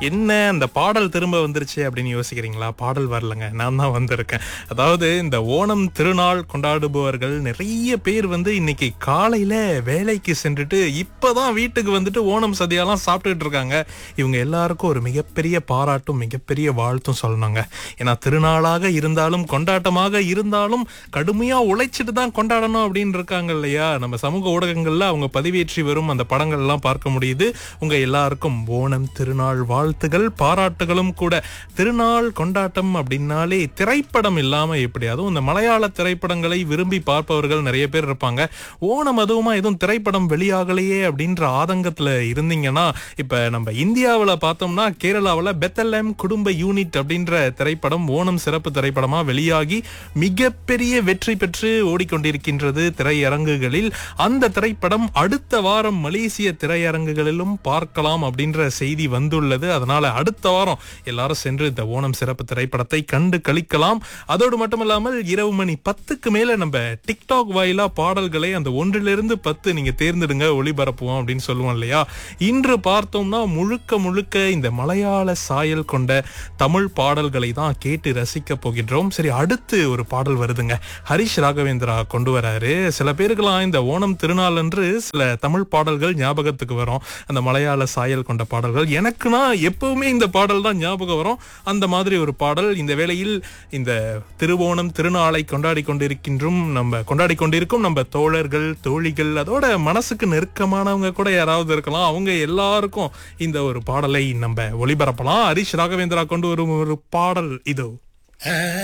என்ன அந்த பாடல் திரும்ப வந்துருச்சு அப்படின்னு யோசிக்கிறீங்களா? பாடல் வரலங்க, நான் தான் வந்திருக்கேன். அதாவது இந்த ஓணம் திருநாள் கொண்டாடுபவர்கள் நிறைய பேர் இன்னைக்கு காலையில வேலைக்கு சென்றுட்டு இப்பதான் வீட்டுக்கு வந்துட்டு ஓணம் சதியெல்லாம் சாப்பிட்டுட்டு இருக்காங்க. இவங்க எல்லாருக்கும் ஒரு மிகப்பெரிய பாராட்டும் மிகப்பெரிய வாழ்த்தும் சொல்லணுங்க. ஏன்னா திருநாளாக இருந்தாலும் கொண்டாட்டமாக இருந்தாலும் கடுமையா உழைச்சிட்டு தான் கொண்டாடணும் அப்படின்னு இருக்காங்க இல்லையா? நம்ம சமூக ஊடகங்கள்ல அவங்க பதிவேற்றி வரும் அந்த படங்கள் எல்லாம் பார்க்க முடியுது. உங்க எல்லாருக்கும் ஓணம் திருநாள் வாழ்த்துகள் பாராட்டுகளும் கூட. திருநாள் கொண்டாட்டம் அப்படின்னாலே திரைப்படம் இல்லாம எப்படி? அதுவும் இந்த மலையாள திரைப்படங்களை விரும்பி பார்ப்பவர்கள் நிறைய பேர் இருப்பாங்க. ஓணம் அதுவுமா எதுவும் திரைப்படம் வெளியாகலையே அப்படின்ற ஆதங்கத்துல இருந்தீங்கன்னா, இப்ப நம்ம இந்தியாவில் பார்த்தோம்னா கேரளாவில் பெத்தலேம் குடும்ப யூனிட் அப்படின்ற திரைப்படம் ஓணம் சிறப்பு திரைப்படமா வெளியாகி மிகப்பெரிய வெற்றி பெற்று ஓடிக்கொண்டிருக்கின்றது திரையரங்குகளில். அந்த திரைப்படம் அடுத்த வாரம் மலேசிய திரையரங்குகளிலும் பார்க்கலாம் அப்படின்ற செய்தி வந்துள்ளது. அதனால அடுத்த வாரம் எல்லாரும் சென்று இந்த ஓணம் சிறப்பு திரைப்படத்தை கண்டு கழிக்கலாம். அதோடு மட்டுமல்லாமல் இரவு மணி 10க்கு மேல நம்ம டிக்டாக் வாயிலா பாடல்களை அந்த 1-10 நீங்க தேர்ந்தெடுங்க, ஒளிபரப்புவோம் அப்படின்னு சொல்லுவோம் இல்லையா? இன்று பார்த்தோம்னா முழுக்க முழுக்க இந்த மலையாள சாயல் கொண்ட தமிழ் பாடல்களை தான் கேட்டு ரசிக்க போகின்றோம். சரி, அடுத்து ஒரு பாடல் வருதுங்க. ஹரிஷ் ராகவேந்திரா கொண்டு வராரு. சில பேருக்கெல்லாம் இந்த ஓணம் திருநாள் அன்று சில தமிழ் பாடல்கள் ஞாபகத்துக்கு வரும், அந்த மலையாள சாயல் கொண்ட பாடல்கள். எனக்குனா எப்பவுமே இந்த பாடல் தான் ஞாபகம் வரும். அந்த மாதிரி ஒரு பாடல். இந்த வேளையில் இந்த திருவோணம் திருநாளை கொண்டாடி கொண்டிருக்கும் நம்ம தோழர்கள் தோழிகள், அதோட மனசுக்கு நெருக்கமானவங்க கூட யாராவது இருக்கலாம், அவங்க எல்லாருக்கும் இந்த ஒரு பாடலை நம்ம ஒளிபரப்பலாம். ஹரிஷ் ராகவேந்திரா கொண்டு வரும் ஒரு பாடல் இதோ.